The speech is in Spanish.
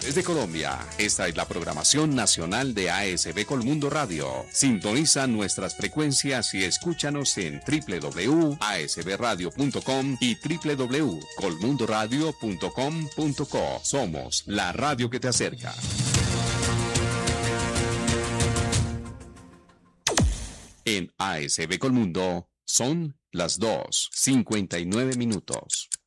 regiones de Colombia. Esta es la programación nacional de ASB Colmundo Radio. Sintoniza nuestras frecuencias y escúchanos en www.asbradio.com y www.colmundoradio.com.co. Somos la radio que te acerca. En ASB Colmundo son las 2:59.